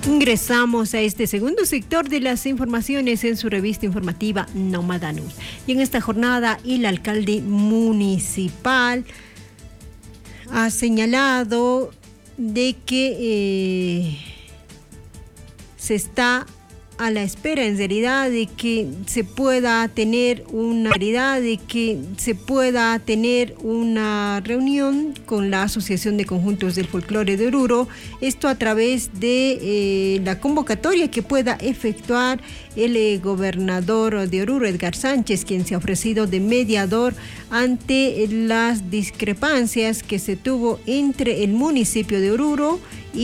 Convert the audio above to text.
Ingresamos a este segundo sector de las informaciones en su revista informativa Nómada News. Y en esta jornada el alcalde municipal ha señalado de que se está a la espera en realidad de que se pueda tener una reunión con la Asociación de Conjuntos del Folclore de Oruro, esto a través de la convocatoria que pueda efectuar el gobernador de Oruro, Edgar Sánchez, quien se ha ofrecido de mediador ante las discrepancias que se tuvo entre el municipio de Oruro